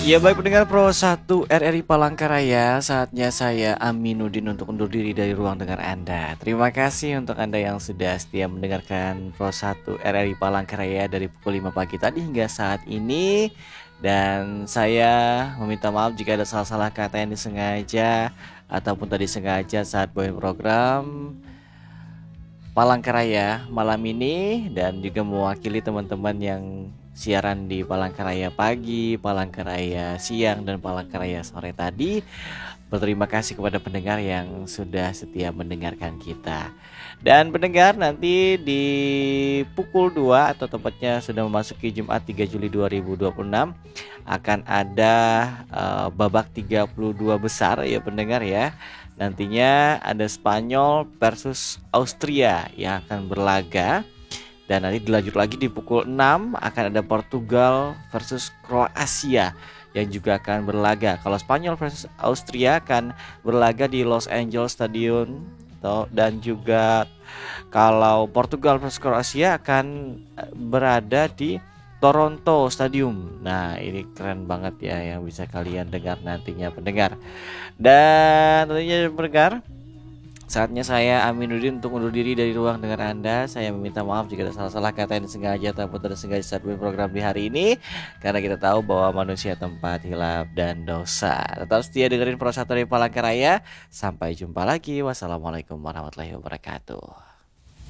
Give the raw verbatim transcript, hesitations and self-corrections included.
Ya baik pendengar Pro satu R R I Palangkaraya, saatnya saya Aminuddin untuk undur diri dari ruang dengar Anda. Terima kasih untuk Anda yang sudah setia mendengarkan Pro satu R R I Palangkaraya dari pukul lima pagi tadi hingga saat ini. Dan saya meminta maaf jika ada salah-salah kata yang disengaja ataupun tadi sengaja saat bawain program Palangkaraya malam ini, dan juga mewakili teman-teman yang siaran di Palangkaraya pagi, Palangkaraya siang, dan Palangkaraya sore tadi. Berterima kasih kepada pendengar yang sudah setia mendengarkan kita. Dan pendengar, nanti di pukul dua atau tepatnya sudah memasuki Jumat tiga Juli dua ribu dua puluh enam akan ada uh, babak tiga puluh dua besar ya pendengar ya. Nantinya ada Spanyol versus Austria yang akan berlaga. Dan nanti dilanjut lagi di pukul enam akan ada Portugal versus Kroasia yang juga akan berlaga. Kalau Spanyol versus Austria akan berlaga di Los Angeles Stadium, dan juga kalau Portugal versus Kroasia akan berada di Toronto Stadium. Nah, ini keren banget ya yang bisa kalian dengar nantinya pendengar. Dan tentunya pendengar, saatnya saya Aminuddin untuk undur diri dari ruang dengar Anda. Saya meminta maaf jika ada salah-salah kata yang disengaja ataupun tidak sengaja saat program di hari ini, karena kita tahu bahwa manusia tempat hilaf dan dosa. Tetap setia dengerin Pro satu dari Palangkaraya. Sampai jumpa lagi. Wassalamualaikum warahmatullahi wabarakatuh.